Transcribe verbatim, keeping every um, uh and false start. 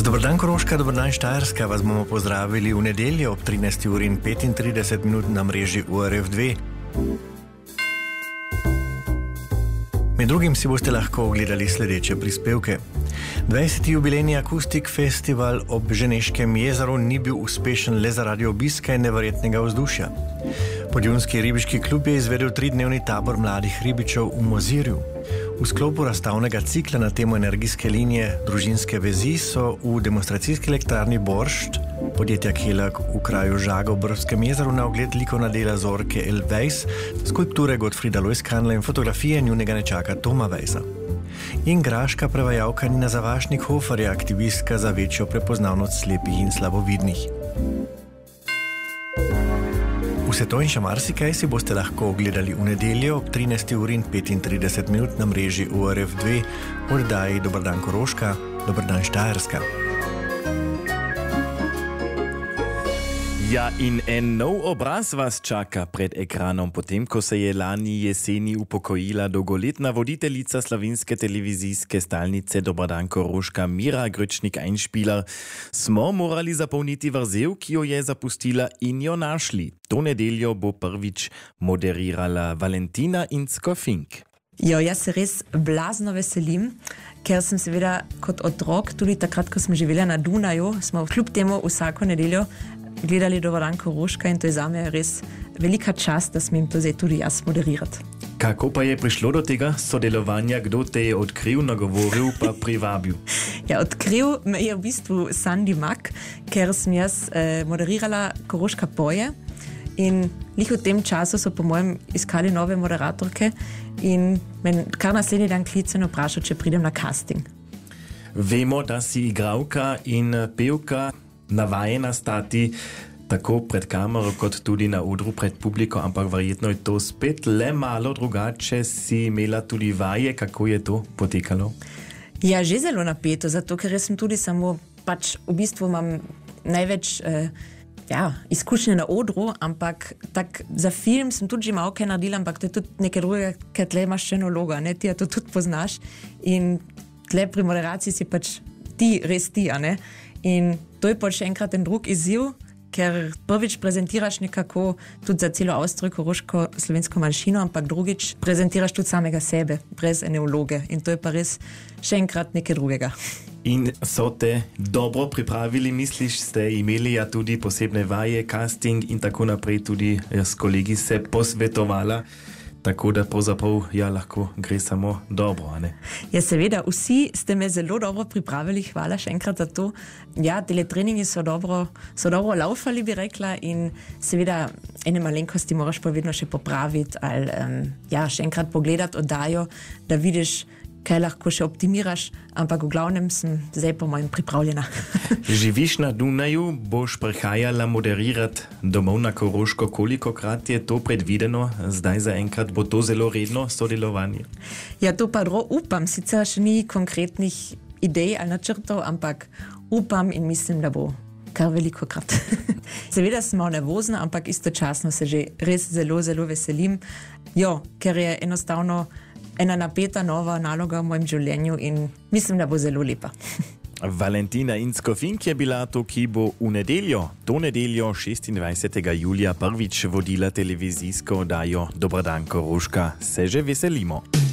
Dober dan, Koroška, dober dan, Štajerska. Vas bomo pozdravili v nedeljo ob trinajsti uri in petintrideset minut na mreži U R F dve. Med drugim si boste lahko ogledali sledeče prispevke. dvajseti jubilejni akustik festival ob Ženeškem jezeru ni bil uspešen le zaradi obiska in neverjetnega vzdušja. Podjunski ribiški klub je izvedel tridnevni tabor mladih ribičev v Mozirju. V sklopu razstavnega cikla na temo energijske linije družinske vezi so v demonstracijski elektrarni Boršt podjetja Kelag v kraju Žaga v Brskem jezeru na ogled likovna dela Zorke L. Weiss, skulpture Gottfrieda Loiskanla in fotografije njunega nečaka Toma Weissa. In graška prevajalka Nina Zavašnik-Hofer je aktivistka za večjo prepoznavnost slepih in slabovidnih. Vse to in še marsikaj si boste lahko ogledali v nedeljo ob trinajsti uri in petintrideset minut na mreži U R F dve v oddaji Dober dan, Koroška, dober dan, Štajerska. Ja, in en nov obraz vas čaka pred ekranom, potem ko se je lani jeseni upokojila dolgoletna voditeljica slovenske televizijske stalnice Dober dan, Koroška Mira Grčnik-Einspieler, smo morali zapolniti vrzel, ki jo je zapustila, in jo našli. To nedeljo bo prvič moderirala Valentina Incko-Fink. Jo, jaz se res blazno veselim, ker sem seveda kot otrok, tudi takrat, ko smo živeli na Dunaju, smo kljub temu vsako nedeljo gledali Dober dan, Koroška, in to je zame res velika čast, da smem to zdaj tudi jaz moderirati. Kako pa je prišlo do tega sodelovanja? Kdo te je odkril, nagovoril pa privabil? Ja, odkril me je v bistvu Sandy Mack, ker sem jaz eh, moderirala Koroška poje in lih v tem času so po mojem iskali nove moderatorke in me kar naslednji dan klicen vprašal, če pridem na casting. Vemo, da si igralka in pevka, navajena stati tako pred kamero kot tudi na odru pred publiko, ampak verjetno je to spet le malo drugače. Si imela tudi vaje, kako je to potekalo? Ja, že zelo napeto, zato ker sem tudi samo, pač v bistvu imam največ eh, ja, izkušnje na odru, ampak tak, za film sem tudi že malo kaj naredila, ampak to je tudi nekaj drugega, ker tle imaš še nologa, ne, ti ja to tudi poznaš in tle pri moderaciji si pač ti, res ti, a ne? In to je pa še enkrat en drug izziv, ker prvič prezentiraš nekako tudi za celo Avstrijo, Koroško, slovensko manjšino, ampak drugič prezentiraš tudi samega sebe, brez ene vloge. In to je pa res še enkrat nekaj drugega. In so te dobro pripravili, misliš, ste imeli ja tudi posebne vaje, casting in tako naprej, tudi s kolegi se posvetovala, tako da pravzaprav ja lahko gre samo dobro, a ne? Ja, seveda, vsi ste me zelo dobro pripravili, hvala še enkrat za to. Ja, tele treningi so dobro, so dobro laufali, bi rekla, in seveda ene malenkosti moraš pa vedno še popraviti ali um, ja, še enkrat pogledati oddajo, da vidiš, kaj lahko še optimiraš, ampak v glavnem sem zdaj po mojem pripravljena. Živiš na Dunaju, boš prihajala moderirati domov na Koroško. Kolikokrat je to predvideno? Zdaj zaenkrat bo to zelo redno sodelovanje. Ja, to pa ro upam, sicer še ni konkretnih idej ali načrtov, ampak upam in mislim, da bo kar veliko krat. Seveda sem malo nervozna, ampak istočasno se že res zelo, zelo veselim. Jo, ker je enostavno ena napeta nova naloga v mojem življenju in mislim, da bo zelo lepa. Valentina Incko-Fink je bila to, ki bo v nedeljo, to nedeljo šestindvajsetega julija prvič vodila televizijsko oddajo Dober dan, Koroška. Se že veselimo.